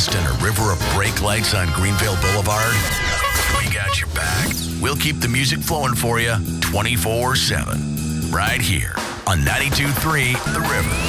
lost in a river of brake lights on Greenville Boulevard? We got your back. We'll keep the music flowing for you 24/7. Right here on 92.3 The River.